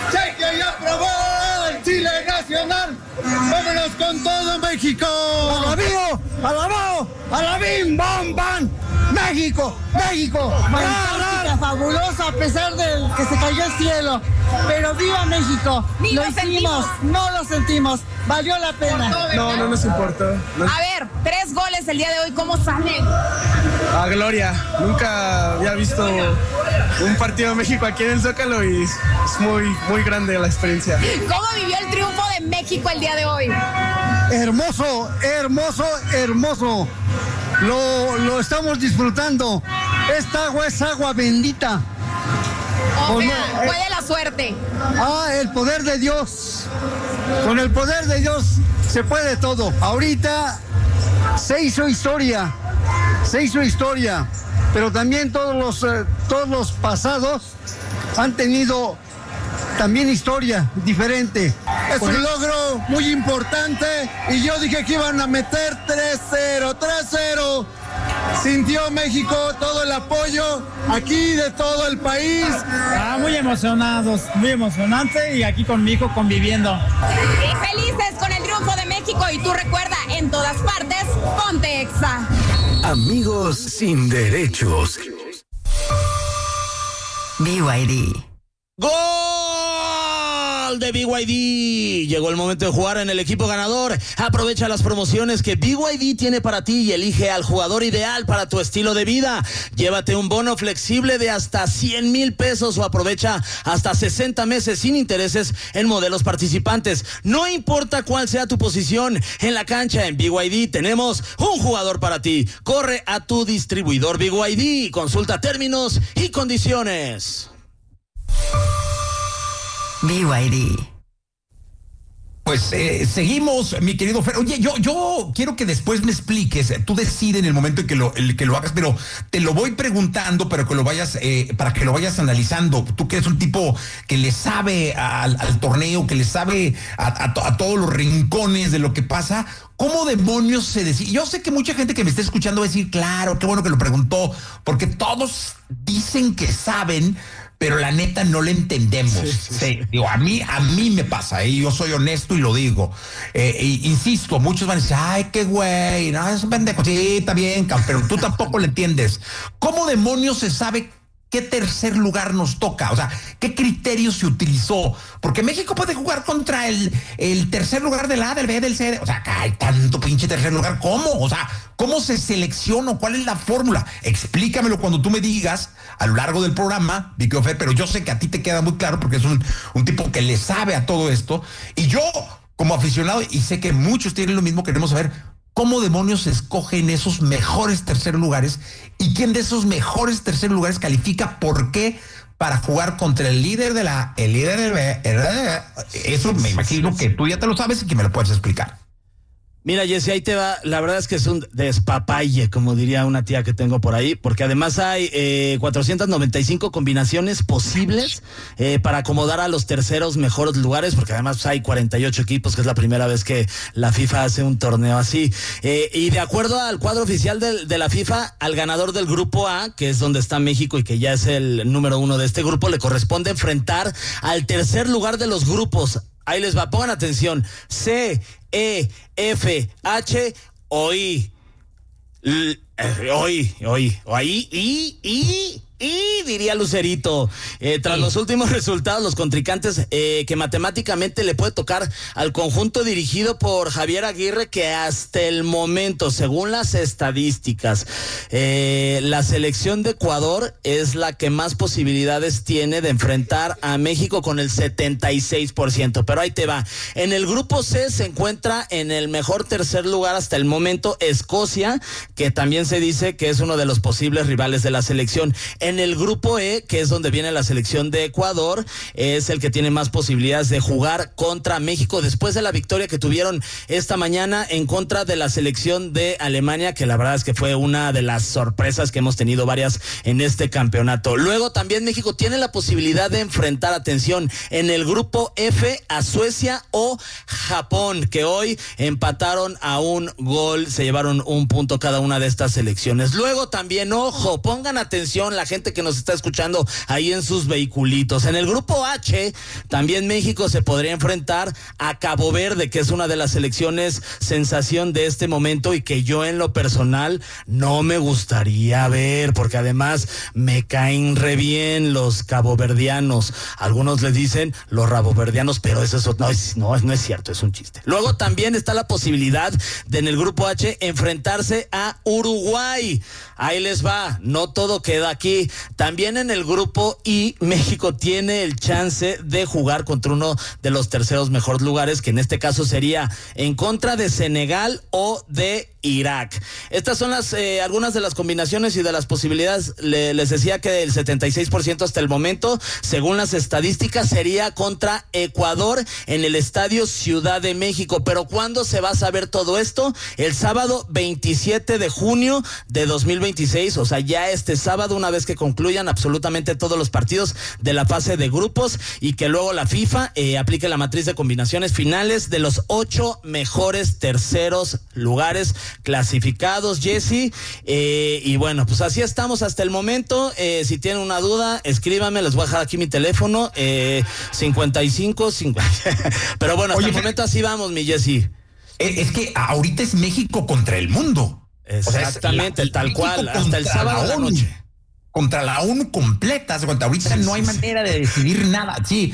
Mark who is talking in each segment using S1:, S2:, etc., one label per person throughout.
S1: Cheque ya probó el Chile Nacional. Vámonos con todo, México.
S2: ¡Alabío! ¡Alabao! ¡Alabim! ¡Bam! ¡Bam! ¡México! ¡México!
S3: Fantástica, fabulosa, a pesar de que se cayó el cielo. Pero ¡viva México!
S4: Ni
S3: lo
S4: lo
S3: hicimos,
S4: sentimos.
S3: no lo sentimos. Valió la pena.
S1: No nos importa.
S4: A ver, 3 goles el día de hoy, ¿cómo salen?
S1: A gloria. Nunca había visto un partido de México aquí en el Zócalo y es muy grande la experiencia.
S4: ¿Cómo vivió el triunfo de México el día de hoy?
S2: Hermoso, hermoso, hermoso. Lo estamos disfrutando. Esta agua es agua bendita.
S4: O
S2: Oh,
S4: sea,
S2: no,
S4: fue de la suerte.
S2: El poder de Dios. Con el poder de Dios se puede todo. Ahorita se hizo historia. Pero también todos los pasados han tenido también historia diferente.
S1: Es un logro muy importante y yo dije que iban a meter 3-0. Sintió México todo el apoyo aquí de todo el país.
S5: Muy emocionados, muy emocionante y aquí con mi hijo conviviendo.
S4: Y felices con el triunfo de México y tú recuerda, en todas partes, ponte Exa.
S6: Amigos sin derechos.
S7: BYD.
S8: ¡Gol de BYD! Llegó el momento de jugar en el equipo ganador. Aprovecha las promociones que BYD tiene para ti y elige al jugador ideal para tu estilo de vida. Llévate un bono flexible de hasta 100,000 pesos o aprovecha hasta 60 meses sin intereses en modelos participantes. No importa cuál sea tu posición en la cancha, en BYD tenemos un jugador para ti. Corre a tu distribuidor BYD. Consulta términos y condiciones.
S7: BYD.
S9: Pues seguimos, mi querido Fer. Oye, yo quiero que después me expliques. Tú decides en el momento en que lo hagas, pero te lo voy preguntando, pero que lo vayas, para que lo vayas analizando. Tú que eres un tipo que le sabe al torneo, que le sabe a todos los rincones de lo que pasa. ¿Cómo demonios se decide? Yo sé que mucha gente que me está escuchando va a decir, claro, qué bueno que lo preguntó, porque todos dicen que saben, pero la neta no le entendemos. Sí. Digo, a mí me pasa, yo soy honesto y lo digo. Insisto, muchos van a decir, ay, qué güey, no, es un pendejo. Sí, está bien, pero tú tampoco le entiendes. ¿Cómo demonios se sabe qué tercer lugar nos toca? O sea, ¿qué criterio se utilizó? Porque México puede jugar contra el tercer lugar del A, del B, del C. O sea, acá hay tanto pinche tercer lugar. ¿Cómo? O sea, ¿cómo se selecciona? ¿Cuál es la fórmula? Explícamelo cuando tú me digas a lo largo del programa, Vicky Ofer, pero yo sé que a ti te queda muy claro porque es un tipo que le sabe a todo esto. Y yo, como aficionado, y sé que muchos tienen lo mismo, queremos saber cómo demonios se escogen esos mejores tercer lugares y quién de esos mejores tercer lugares califica, por qué, para jugar contra el líder del A, el líder del B. Eso me imagino que tú ya te lo sabes y que me lo puedes explicar.
S8: Mira, Jesse, ahí te va. La verdad es que es un despapalle, como diría una tía que tengo por ahí, porque además hay 495 combinaciones posibles para acomodar a los terceros mejores lugares, porque además hay 48 equipos, que es la primera vez que la FIFA hace un torneo así. Y de acuerdo al cuadro oficial de la FIFA, al ganador del grupo A, que es donde está México y que ya es el número 1 de este grupo, le corresponde enfrentar al tercer lugar de los grupos. Ahí les va, pongan atención. C, E, F, H, o I. Y diría Lucerito, tras los últimos resultados, los contrincantes que matemáticamente le puede tocar al conjunto dirigido por Javier Aguirre, que hasta el momento, según las estadísticas, la selección de Ecuador es la que más posibilidades tiene de enfrentar a México con el 76%, pero ahí te va. En el grupo C se encuentra en el mejor tercer lugar hasta el momento Escocia, que también se dice que es uno de los posibles rivales de la selección. En el grupo E, que es donde viene la selección de Ecuador, es el que tiene más posibilidades de jugar contra México después de la victoria que tuvieron esta mañana en contra de la selección de Alemania, que la verdad es que fue una de las sorpresas que hemos tenido varias en este campeonato. Luego también México tiene la posibilidad de enfrentar, atención, en el grupo F a Suecia o Japón, que hoy empataron a un gol, se llevaron un punto cada una de estas selecciones. Luego también, ojo, pongan atención la gente gente que nos está escuchando ahí en sus vehiculitos. En el grupo H, también México se podría enfrentar a Cabo Verde, que es una de las selecciones sensación de este momento y que yo en lo personal no me gustaría ver, porque además me caen re bien los caboverdianos. Algunos les dicen los raboverdianos, pero eso no es cierto, es un chiste. Luego también está la posibilidad de en el grupo H enfrentarse a Uruguay. Ahí les va, no todo queda aquí. También en el grupo I, México tiene el chance de jugar contra uno de los terceros mejores lugares, que en este caso sería en contra de Senegal o de Irak. Estas son algunas de las combinaciones y de las posibilidades. Les decía que el 76% hasta el momento, según las estadísticas, sería contra Ecuador en el Estadio Ciudad de México. Pero ¿cuándo se va a saber todo esto? El sábado 27 de junio de 2026, o sea, ya este sábado, una vez que concluyan absolutamente todos los partidos de la fase de grupos y que luego la FIFA aplique la matriz de combinaciones finales de los 8 mejores terceros lugares clasificados, Jesse, y bueno, pues así estamos hasta el momento. Si tienen una duda, escríbame, les voy a dejar aquí mi teléfono, 55, 50. Pero bueno, hasta el momento así vamos, mi Jesse.
S9: Es que ahorita es México contra el mundo.
S8: Exactamente, o sea, tal cual, hasta el sábado de la noche.
S9: Contra la ONU completa, ahorita no hay manera de decidir nada. Sí,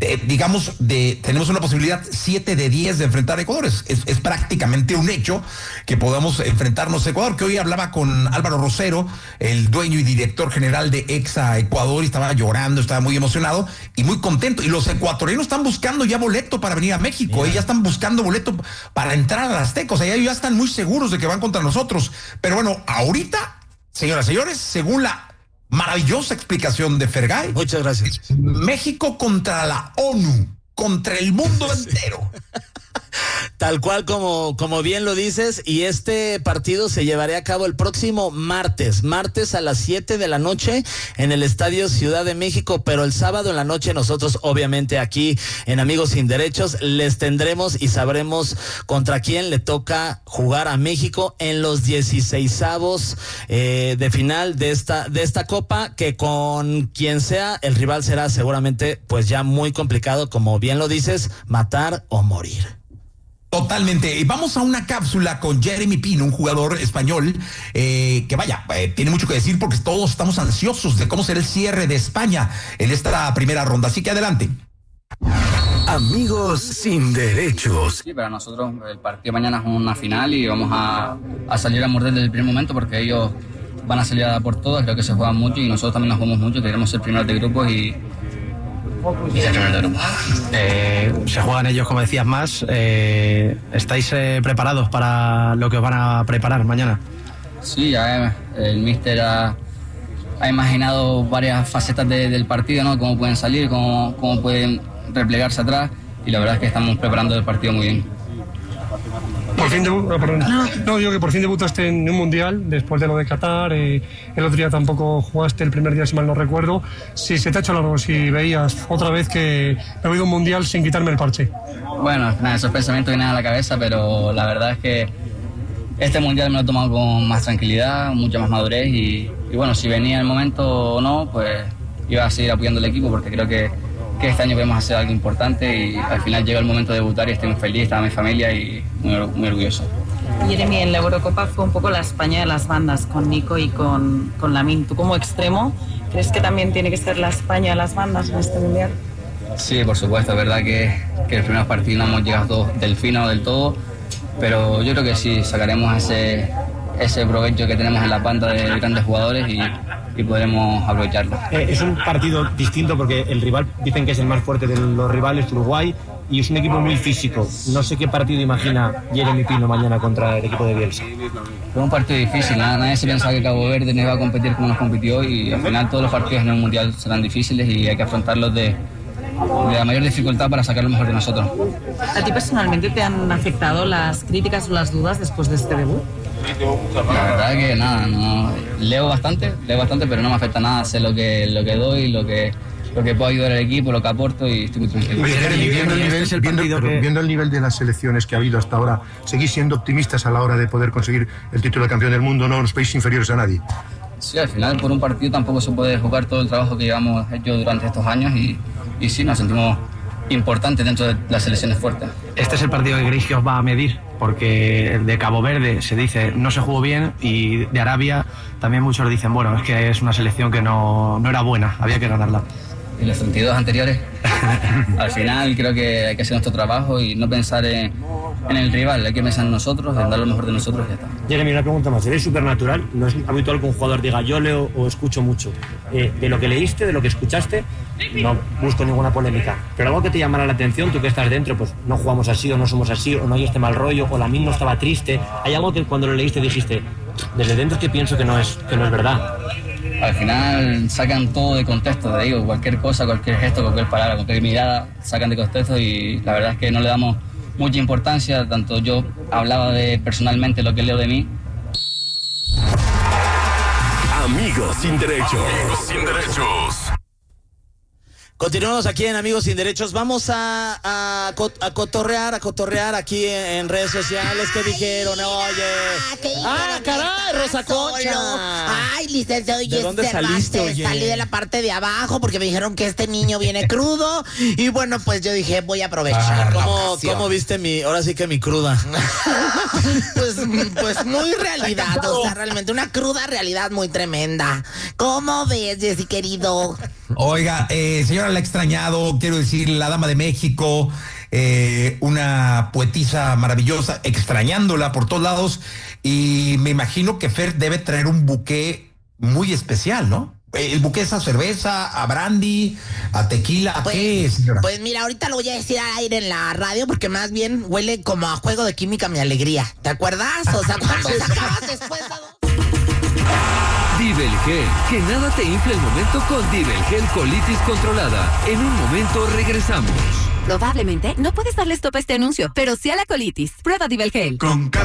S9: tenemos una posibilidad 7 de 10 de enfrentar a Ecuador. Es prácticamente un hecho que podamos enfrentarnos a Ecuador, que hoy hablaba con Álvaro Rosero, el dueño y director general de Exa Ecuador, y estaba llorando, estaba muy emocionado y muy contento. Y los ecuatorianos están buscando ya boleto para venir a México, ya están buscando boleto para entrar a la Azteca, o sea, ellos ya están muy seguros de que van contra nosotros. Pero bueno, ahorita, señoras y señores, según la maravillosa explicación de Fergay.
S8: Muchas gracias.
S9: México contra la ONU, contra el mundo entero.
S8: Tal cual como bien lo dices, y este partido se llevará a cabo el próximo martes a las 7 de la noche en el Estadio Ciudad de México, pero el sábado en la noche nosotros obviamente aquí en Amigos Sin Derechos les tendremos y sabremos contra quién le toca jugar a México en los 16avos de final de esta copa, que con quien sea el rival será seguramente pues ya muy complicado, como bien lo dices, matar o morir.
S9: Totalmente. Vamos a una cápsula con Jeremy Pino, un jugador español que tiene mucho que decir porque todos estamos ansiosos de cómo será el cierre de España en esta primera ronda. Así que adelante.
S6: Amigos Sin Derechos.
S10: Sí, para nosotros el partido mañana es una final y vamos a salir a morder desde el primer momento porque ellos van a salir a dar por todas. Creo que se juegan mucho y nosotros también nos jugamos mucho. Queremos ser primeros de grupos y ser primeros de grupos.
S11: Se juegan ellos, como decías, más. ¿Estáis preparados para lo que os van a preparar mañana?
S10: Sí, ya el míster ha imaginado varias facetas del partido, ¿no? Cómo pueden salir, cómo pueden replegarse atrás, y la verdad es que estamos preparando el partido muy bien.
S12: Por fin digo que por fin debutaste en un mundial después de lo de Qatar. El otro día tampoco jugaste el primer día, si mal no recuerdo. Si se te ha hecho largo, si veías otra vez que me voy a un mundial sin quitarme el parche.
S10: Bueno, nada, esos pensamientos vienen a la cabeza, pero la verdad es que este mundial me lo he tomado con más tranquilidad, mucha más madurez y bueno, si venía el momento o no, pues iba a seguir apoyando al equipo porque creo que este año podemos hacer algo importante y al final llega el momento de debutar y estoy muy feliz, está mi familia y muy orgulloso.
S13: Jeremy, en la Eurocopa fue un poco la España de las bandas con Nico y con Lamine. ¿Tú como extremo crees que también tiene que ser la España de las bandas en este mundial?
S10: Sí, por supuesto, es verdad que el primer partido no hemos llegado todos del fino del todo, pero yo creo que sí sacaremos ese provecho que tenemos en la banda de grandes jugadores y podremos aprovecharlo.
S11: Es un partido distinto porque el rival dicen que es el más fuerte de los rivales, Uruguay, y es un equipo muy físico. No sé qué partido imagina Jeremy Pino mañana contra el equipo de Bielsa.
S10: Fue un partido difícil, nadie se pensaba que Cabo Verde no iba a competir como nos compitió y al final todos los partidos en el Mundial serán difíciles y hay que afrontarlos de la mayor dificultad para sacar lo mejor de nosotros.
S13: ¿A ti personalmente te han afectado las críticas o las dudas después de este debut?
S10: La verdad que nada, no, leo bastante, pero no me afecta nada, sé lo que doy, lo que puedo ayudar al equipo, lo que aporto y estoy muy tranquilo.
S12: Viendo el nivel de las selecciones que ha habido hasta ahora, ¿seguís siendo optimistas a la hora de poder conseguir el título de campeón del mundo? ¿No os veis inferiores a nadie?
S10: Sí, al final por un partido tampoco se puede jugar todo el trabajo que llevamos hecho durante estos años y sí, nos sentimos importantes dentro de las selecciones fuertes.
S11: Este es el partido que creéis que os va a medir, porque el de Cabo Verde se dice no se jugó bien, y de Arabia también muchos dicen, bueno, es que es una selección que no era buena, había que ganarla.
S10: Y los 32 anteriores, al final creo que hay que hacer nuestro trabajo y no pensar en el rival, hay que pensar en nosotros, en dar lo mejor de nosotros y ya está.
S11: Jeremy, una pregunta más. Eres supernatural, no es habitual que un jugador diga yo leo o escucho mucho. De lo que leíste, de lo que escuchaste, no busco ninguna polémica, pero algo que te llamara la atención, tú que estás dentro, pues no jugamos así o no somos así, o no hay este mal rollo, o Lamine no estaba triste, hay algo que cuando lo leíste dijiste, desde dentro que pienso que no es verdad.
S10: Al final sacan todo de contexto, te digo, cualquier cosa, cualquier gesto, cualquier palabra, cualquier mirada, sacan de contexto y la verdad es que no le damos mucha importancia, tanto yo hablaba de personalmente lo que leo de mí.
S6: Amigos sin derechos. Amigos sin derechos.
S8: Continuamos aquí en Amigos Sin Derechos. Vamos a cotorrear aquí en redes sociales. ¿Qué dijeron? Oye. Caray, Rosa Concha.
S14: Ay, licenciado,
S8: ¿de dónde saliste, oye?
S14: Salí de la parte de abajo porque me dijeron que este niño viene crudo. Y bueno, pues yo dije, voy a aprovechar.
S8: ¿Cómo viste ahora sí que mi cruda?
S14: pues muy realidad. O sea, realmente una cruda realidad muy tremenda. ¿Cómo ves, Jessy, querido?
S9: Oiga, señora, la he extrañado, quiero decir, la Dama de México, una poetisa maravillosa, extrañándola por todos lados, y me imagino que Fer debe traer un buqué muy especial, ¿no? El buqué es a cerveza, a brandy, a tequila, ¿a qué, señora?
S14: Pues mira, ahorita lo voy a decir al aire en la radio porque más bien huele como a juego de química mi alegría. ¿Te acuerdas? O sea, cuando sacabas después a dos...
S15: Divelgel, que nada te infle el momento con Divelgel colitis controlada. En un momento regresamos.
S16: Probablemente no puedes darle stop a este anuncio, pero sí a la colitis. Prueba Divelgel.
S6: Con